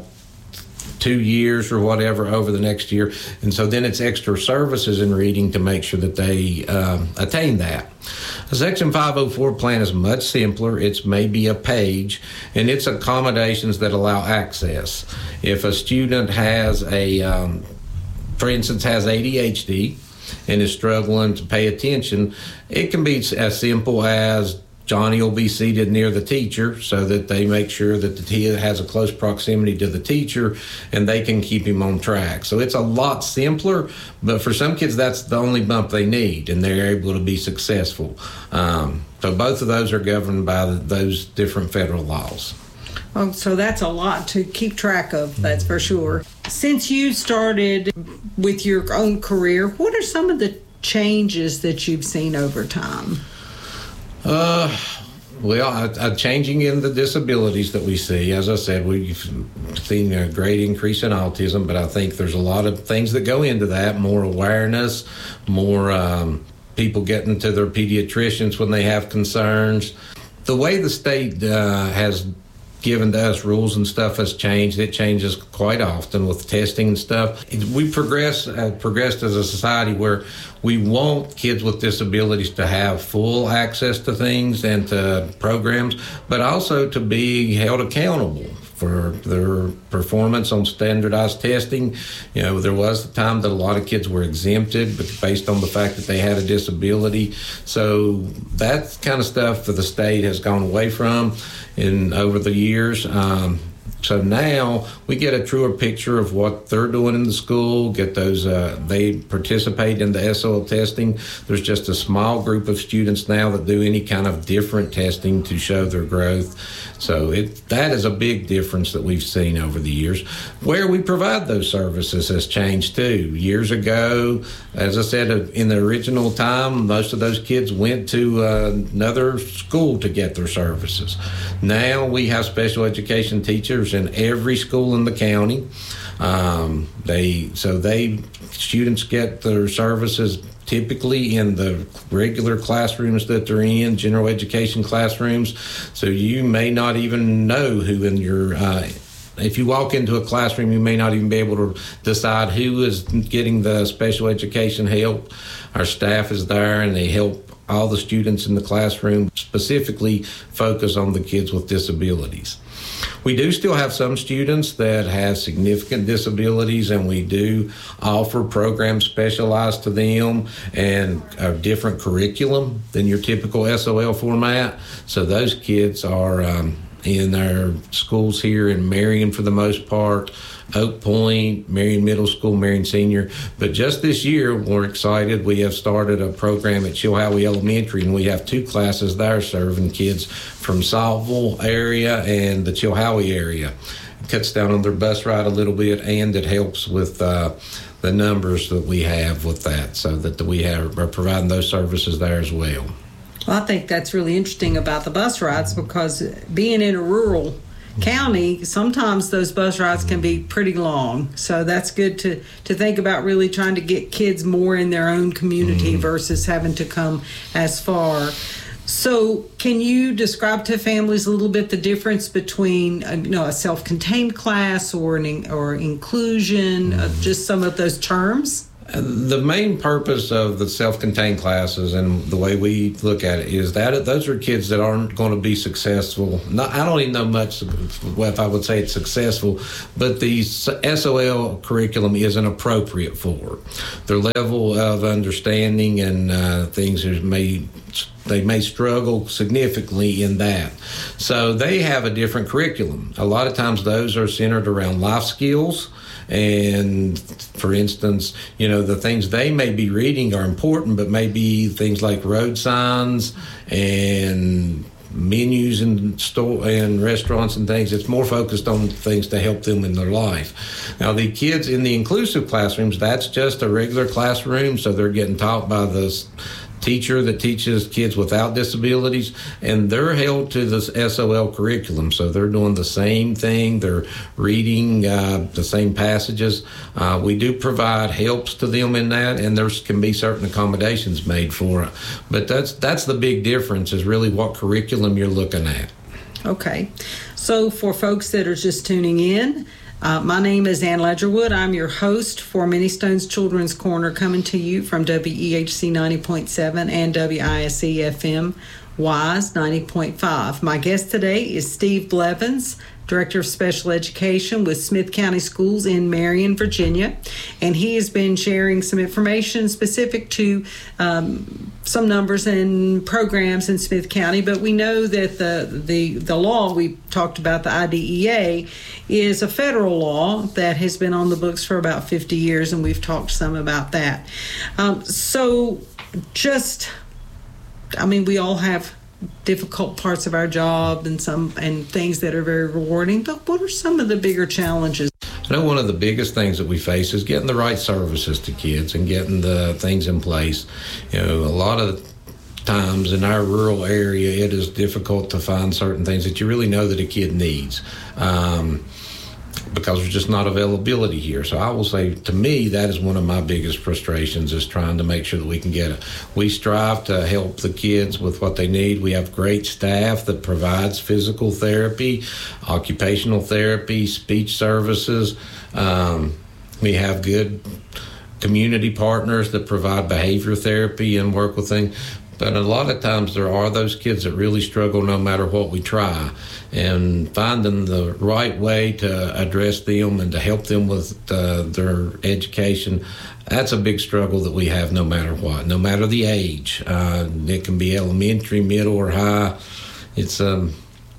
two years or whatever over the next year. And so then it's extra services in reading to make sure that they um, attain that. A Section five oh four plan is much simpler. It's maybe a page, and it's accommodations that allow access. If a student has a, um, for instance, has A D H D and is struggling to pay attention, it can be as simple as Johnny will be seated near the teacher so that they make sure that the he has a close proximity to the teacher and they can keep him on track. So it's a lot simpler, but for some kids, that's the only bump they need, and they're able to be successful. Um, so both of those are governed by the, those different federal laws. Oh, so that's a lot to keep track of, that's for sure. Since you started with your own career, what are some of the changes that you've seen over time? Uh, well, a, a changing in the disabilities that we see. As I said, we've seen a great increase in autism, but I think there's a lot of things that go into that. More awareness, more um, people getting to their pediatricians when they have concerns. The way the state uh, has given to us rules and stuff has changed. It changes quite often with testing and stuff. We progress, uh, progressed as a society where we want kids with disabilities to have full access to things and to programs, but also to be held accountable for their performance on standardized testing. You know, there was a time that a lot of kids were exempted but based on the fact that they had a disability. So that kind of stuff for the state has gone away from in over the years. Um, So now we get a truer picture of what they're doing in the school, get those, uh, they participate in the S O L testing. There's just a small group of students now that do any kind of different testing to show their growth. So it that is a big difference that we've seen over the years. Where we provide those services has changed too. Years ago, as I said, in the original time, most of those kids went to uh, another school to get their services. Now we have special education teachers in every school in the county. Um, they so they students get their services typically in the regular classrooms that they're in, general education classrooms. So you may not even know who in your uh, if you walk into a classroom, you may not even be able to decide who is getting the special education help. Our staff is there and they help all the students in the classroom, specifically focus on the kids with disabilities. We do still have some students that have significant disabilities, and we do offer programs specialized to them and a different curriculum than your typical S O L format. So those kids are um, in our schools here in Marion for the most part, Oak Point, Marion Middle School, Marion Senior. But just this year, we're excited. We have started a program at Chilhowie Elementary, and we have two classes there serving kids from Saltville area and the Chilhowie area. cuts down on their bus ride a little bit, and it helps with uh, the numbers that we have with that, so that we have, are providing those services there as well. Well, I think that's really interesting about the bus rides, because being in a rural county, sometimes those bus rides can be pretty long. So that's good to, to think about, really trying to get kids more in their own community mm-hmm. versus having to come as far. So can you describe to families a little bit the difference between a, you know, a self-contained class or an, or inclusion, mm-hmm. uh, just some of those terms? The main purpose of the self-contained classes, and the way we look at it, is that those are kids that aren't going to be successful. Not, I don't even know much well, if I would say it's successful, but the S O L curriculum isn't appropriate for their level of understanding and uh, things that may they may struggle significantly in that. So they have a different curriculum. A lot of times those are centered around life skills. And for instance, you know, the things they may be reading are important, but maybe things like road signs and menus in store and restaurants and things, it's more focused on things to help them in their life. Now, the kids in the inclusive classrooms, that's just a regular classroom, so they're getting taught by the teacher that teaches kids without disabilities, and they're held to this S O L curriculum. So they're doing the same thing. They're reading uh, the same passages. Uh, we do provide helps to them in that, and there can be certain accommodations made for it. But that's that's the big difference, is really what curriculum you're looking at. Okay. So for folks that are just tuning in, Uh, my name is Ann Ledgerwood. I'm your host for Many Stones Children's Corner, coming to you from W E H C ninety point seven and W I S E F M Wise ninety point five. My guest today is Steve Blevins, Director of Special Education with Smith County Schools in Marion, Virginia, and he has been sharing some information specific to um, some numbers and programs in Smith County. But we know that the the the law we talked about, the I D E A, is a federal law that has been on the books for about fifty years, and we've talked some about that. Um, so just, I mean, we all have difficult parts of our job and some and things that are very rewarding, but what are some of the bigger challenges? I know one of the biggest things that we face is getting the right services to kids and getting the things in place. You know, a lot of times in our rural area, it is difficult to find certain things that you really know that a kid needs. Um, because there's just not availability here. So I will say, to me, that is one of my biggest frustrations, is trying to make sure that we can get it. We strive to help the kids with what they need. We have great staff that provides physical therapy, occupational therapy, speech services. Um, we have good community partners that provide behavior therapy and work with things. But a lot of times there are those kids that really struggle no matter what we try. And finding the right way to address them and to help them with uh, their education, that's a big struggle that we have no matter what, no matter the age. Uh, it can be elementary, middle, or high. It's um,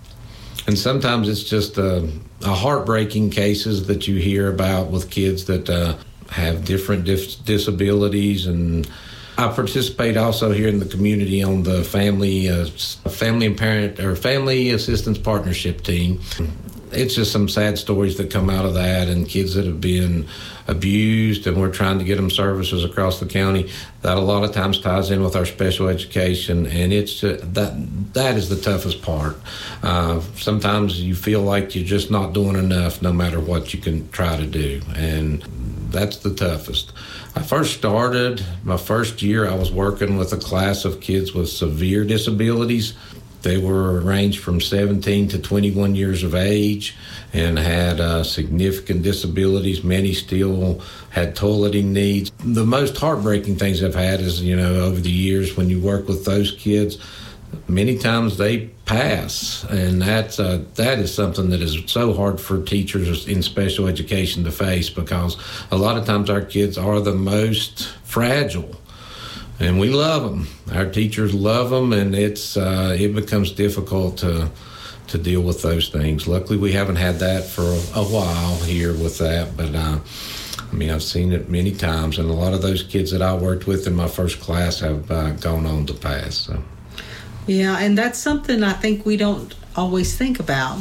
and sometimes it's just uh, a heartbreaking cases that you hear about with kids that uh, have different dis- disabilities. And I participate also here in the community on the family, uh, family and parent or family assistance partnership team. It's just some sad stories that come out of that, and kids that have been abused, and we're trying to get them services across the county. That a lot of times ties in with our special education, and it's just, that that is the toughest part. Uh, sometimes you feel like you're just not doing enough, no matter what you can try to do, and that's the toughest. I first started, my first year, I was working with a class of kids with severe disabilities. They were ranged from seventeen to twenty-one years of age and had uh, significant disabilities. Many still had toileting needs. The most heartbreaking things I've had is, you know, over the years when you work with those kids, many times they pass, and that's uh, that is something that is so hard for teachers in special education to face, because a lot of times our kids are the most fragile, and we love them. Our teachers love them, and it's uh, it becomes difficult to to deal with those things. Luckily, we haven't had that for a while here with that, but uh, I mean, I've seen it many times, and a lot of those kids that I worked with in my first class have uh, gone on to pass. So. Yeah, and that's something I think we don't always think about,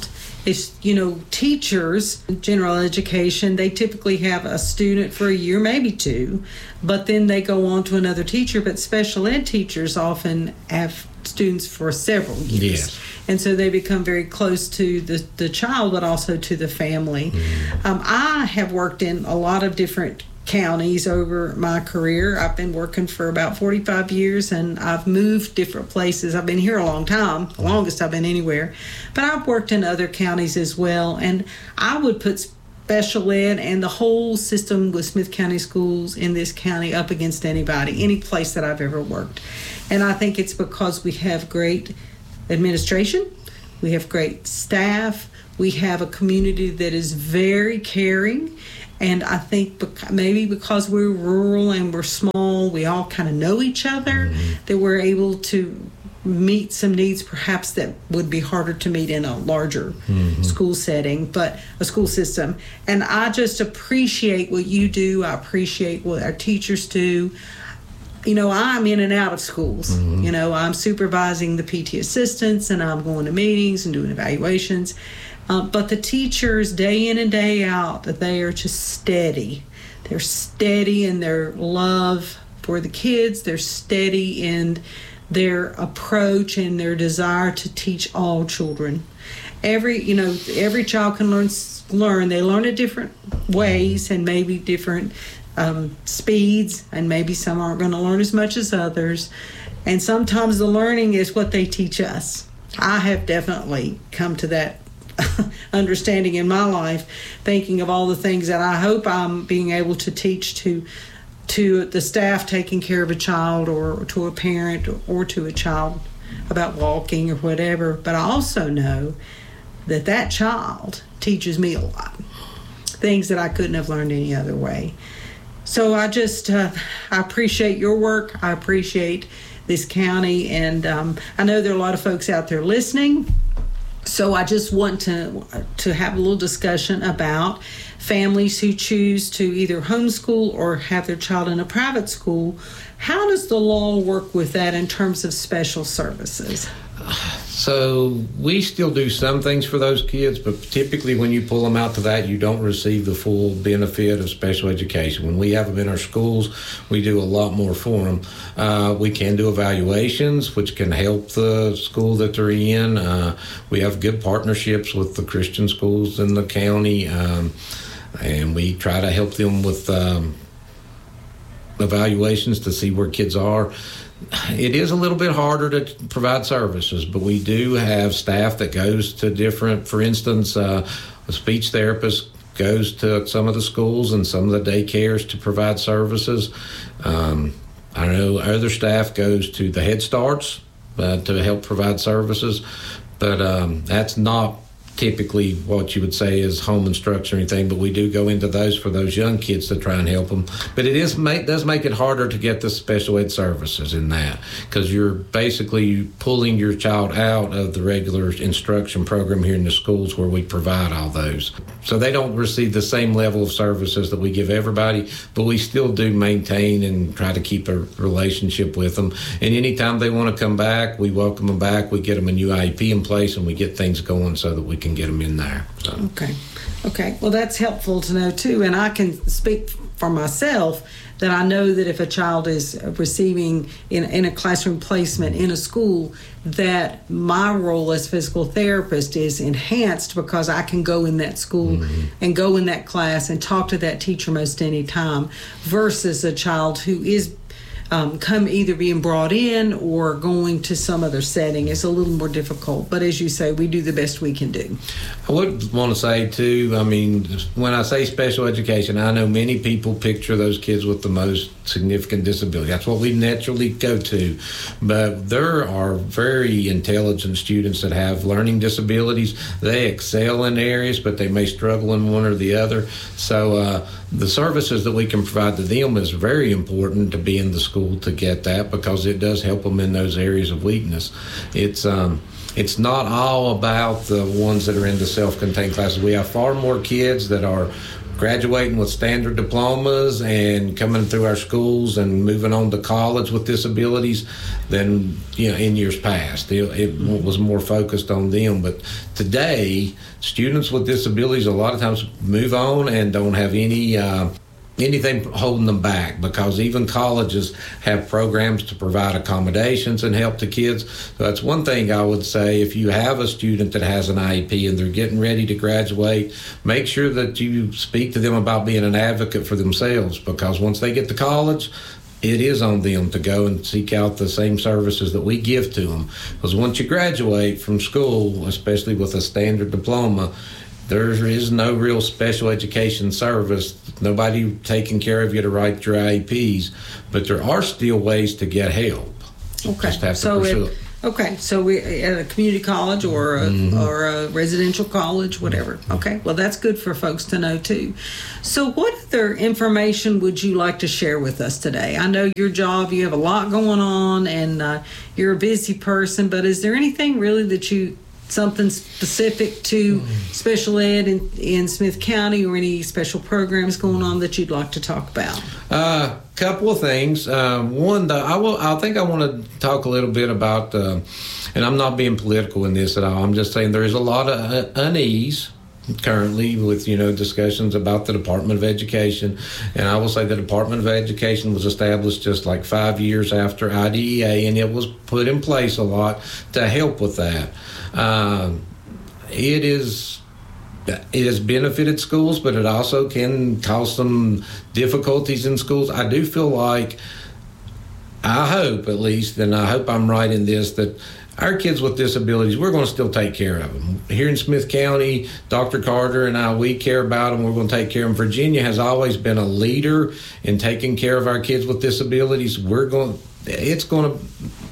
is, you know, teachers, general education, they typically have a student for a year, maybe two, but then they go on to another teacher. But special ed teachers often have students for several years. Yes. And so they become very close to the, the child, but also to the family. Mm-hmm. Um, I have worked in a lot of different counties over my career. I've been working for about forty-five years, and I've moved different places. I've been here a long time, the longest I've been anywhere. But I've worked in other counties as well, and I would put special ed and the whole system with Smith County Schools in this county up against anybody, any place that I've ever worked. And I think it's because we have great administration, we have great staff, we have a community that is very caring. And I think bec- maybe because we're rural and we're small, we all kind of know each other, mm-hmm. that we're able to meet some needs perhaps that would be harder to meet in a larger mm-hmm. school setting, but a school system. And I just appreciate what you do. I appreciate what our teachers do. You know, I'm in and out of schools. Mm-hmm. You know, I'm supervising the P T assistants, and I'm going to meetings and doing evaluations. Um, but the teachers, day in and day out, that they are just steady. They're steady in their love for the kids. They're steady in their approach and their desire to teach all children. Every, you know, every child can learn. Learn. They learn at different ways and maybe different um, speeds, and maybe some aren't going to learn as much as others. And sometimes the learning is what they teach us. I have definitely come to that understanding in my life, thinking of all the things that I hope I'm being able to teach to to the staff taking care of a child, or to a parent, or to a child about walking or whatever. But I also know that that child teaches me a lot, things that I couldn't have learned any other way. So I just uh, I appreciate your work. I appreciate this county, and um, I know there are a lot of folks out there listening. So I just want to to have a little discussion about families who choose to either homeschool or have their child in a private school. How does the law work with that in terms of special services? So we still do some things for those kids, but typically when you pull them out to that, you don't receive the full benefit of special education. When we have them in our schools, we do a lot more for them. Uh, we can do evaluations, which can help the school that they're in. Uh, we have good partnerships with the Christian schools in the county, um, and we try to help them with um, evaluations to see where kids are. It is a little bit harder to provide services, but we do have staff that goes to different, for instance, uh, a speech therapist goes to some of the schools and some of the daycares to provide services. Um, I know other staff goes to the Head Starts uh, to help provide services, but um, that's not typically what you would say is home instruction or anything, but we do go into those for those young kids to try and help them. But it is make, does make it harder to get the special ed services in that, because you're basically pulling your child out of the regular instruction program here in the schools where we provide all those. So they don't receive the same level of services that we give everybody, but we still do maintain and try to keep a relationship with them. And anytime they want to come back, we welcome them back. We get them a new I E P in place, and we get things going so that we can get them in there. So. Okay. Okay. Well, that's helpful to know, too. And I can speak for myself that I know that if a child is receiving in, in a classroom placement in a school, that my role as physical therapist is enhanced because I can go in that school mm-hmm. and go in that class and talk to that teacher most any time, versus a child who is Um, come either being brought in or going to some other setting. It's a little more difficult. But as you say, we do the best we can do. I would want to say, too, I mean, when I say special education, I know many people picture those kids with the most significant disability. That's what we naturally go to. But there are very intelligent students that have learning disabilities. They excel in areas, but they may struggle in one or the other. So uh, the services that we can provide to them is very important to be in the school to get that, because it does help them in those areas of weakness. It's um, it's not all about the ones that are in the self-contained classes. We have far more kids that are graduating with standard diplomas and coming through our schools and moving on to college with disabilities than, you know, in years past. It, it was more focused on them. But today, students with disabilities a lot of times move on and don't have any uh, anything holding them back, because even colleges have programs to provide accommodations and help the kids. So that's one thing I would say. If you have a student that has an I E P and they're getting ready to graduate, make sure that you speak to them about being an advocate for themselves, because once they get to college, it is on them to go and seek out the same services that we give to them. Because once you graduate from school, especially with a standard diploma, there is no real special education service, nobody taking care of you to write your I E Ps, but there are still ways to get help. Okay, Just have to so pursue it, it. okay, so we at a community college or a, Mm-hmm. or a residential college, whatever. Okay, well that's good for folks to know too. So what other information would you like to share with us today? I know your job, you have a lot going on, and uh, you're a busy person, but is there anything really that you something specific to special ed in, in Smith County, or any special programs going on that you'd like to talk about? A uh, couple of things. Um, one, the, I will. I think I want to talk a little bit about, uh, and I'm not being political in this at all. I'm just saying there is a lot of uh, unease currently with, you know, discussions about the Department of Education. And I will say the Department of Education was established just like five years after I D E A, and it was put in place a lot to help with that. Uh, it is it has benefited schools, but it also can cause some difficulties in schools. I do feel like, I hope at least, and I hope I'm right in this, that our kids with disabilities, we're going to still take care of them. Here in Smith County, Doctor Carter and I, we care about them. We're going to take care of them. Virginia has always been a leader in taking care of our kids with disabilities. We're going, it's going to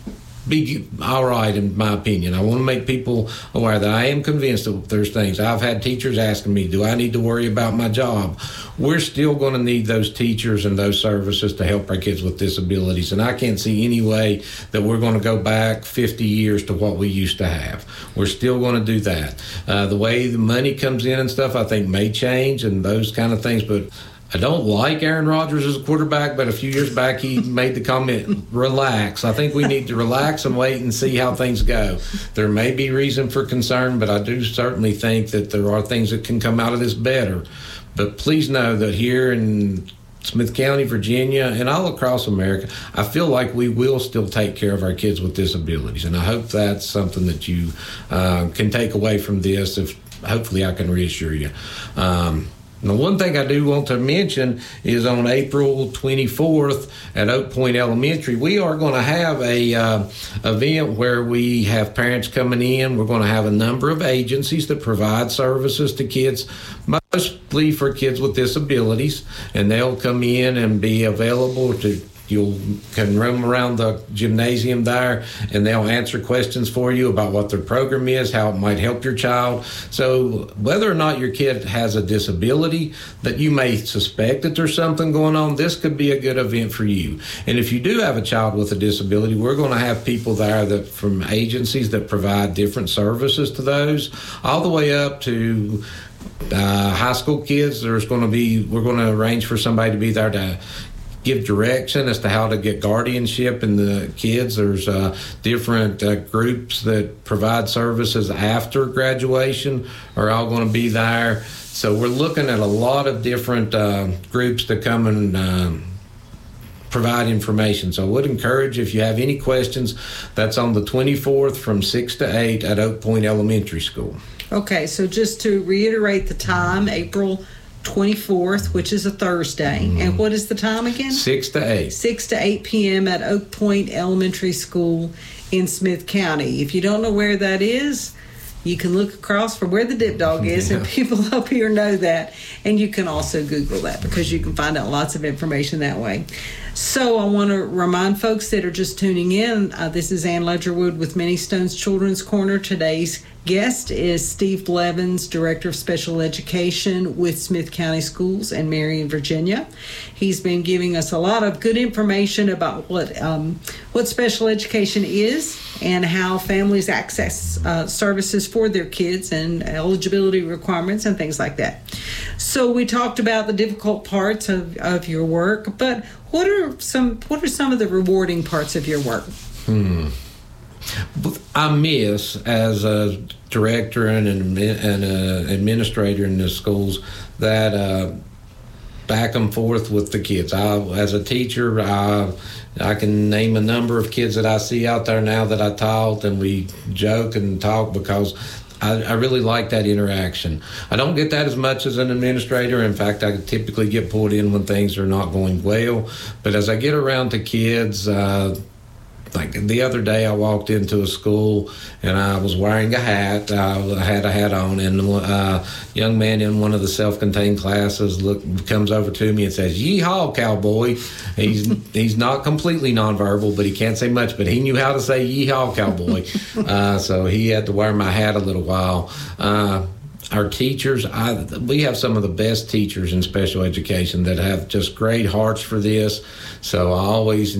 be all right, in my opinion. I want to make people aware that I am convinced that there's things. I've had teachers asking me, do I need to worry about my job? We're still going to need those teachers and those services to help our kids with disabilities. And I can't see any way that we're going to go back fifty years to what we used to have. We're still going to do that. Uh, the way the money comes in and stuff, I think may change and those kind of things, but I don't like Aaron Rodgers as a quarterback, but a few years back he made the comment, relax. I think we need to relax and wait and see how things go. There may be reason for concern, but I do certainly think that there are things that can come out of this better. But please know that here in Smith County, Virginia, and all across America, I feel like we will still take care of our kids with disabilities. And I hope that's something that you uh, can take away from this. If hopefully I can reassure you. Um, Now, one thing I do want to mention is on April twenty-fourth at Oak Point Elementary, we are going to have a uh, event where we have parents coming in. We're going to have a number of agencies that provide services to kids, mostly for kids with disabilities, and they'll come in and be available to. You can roam around the gymnasium there, and they'll answer questions for you about what their program is, how it might help your child. So whether or not your kid has a disability that you may suspect that there's something going on, this could be a good event for you. And if you do have a child with a disability, we're going to have people there that from agencies that provide different services to those, all the way up to uh, high school kids. There's going to be, we're going to arrange for somebody to be there to give direction as to how to get guardianship in the kids. There's uh, different uh, groups that provide services after graduation are all going to be there. So we're looking at a lot of different uh, groups to come and uh, provide information. So I would encourage, if you have any questions, that's on the twenty-fourth from six to eight at Oak Point Elementary School. Okay, so just to reiterate the time, April twenty-fourth, which is a Thursday. Mm. And what is the time again? six to eight. six to eight p.m. at Oak Point Elementary School in Smith County. If you don't know where that is, you can look across from where the Dip Dog is, yeah. And people up here know that. And you can also Google that, because you can find out lots of information that way. So I want to remind folks that are just tuning in, uh, this is Ann Ledgerwood with Many Stones Children's Corner. Today's guest is Steve Blevins, Director of Special Education with Smith County Schools in Marion, Virginia. He's been giving us a lot of good information about what um, what special education is and how families access uh, services for their kids and eligibility requirements and things like that. So we talked about the difficult parts of, of your work, but what are some what are some of the rewarding parts of your work? Hmm. I miss, as a director and an and a administrator in the schools, that uh, back and forth with the kids. I, as a teacher, I, I can name a number of kids that I see out there now that I taught, and we joke and talk because I, I really like that interaction. I don't get that as much as an administrator. In fact, I typically get pulled in when things are not going well. But as I get around to kids, uh, like the other day, I walked into a school and I was wearing a hat. I had a hat on, and a young man in one of the self-contained classes look comes over to me and says, "Yeehaw, cowboy!" He's he's not completely nonverbal, but he can't say much. But he knew how to say "Yeehaw, cowboy," uh, so he had to wear my hat a little while. Uh, Our teachers, I, we have some of the best teachers in special education that have just great hearts for this. So I always